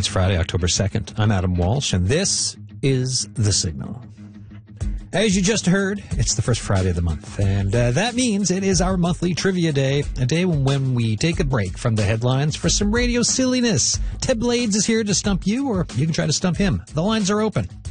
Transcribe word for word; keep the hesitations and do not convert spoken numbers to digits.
It's Friday, October second. I'm Adam Walsh, and this is The Signal. As you just heard, it's the first Friday of the month, and uh, that means it is our monthly trivia day, a day when we take a break from the headlines for some radio silliness. Ted Blades is here to stump you, or you can try to stump him. The lines are open.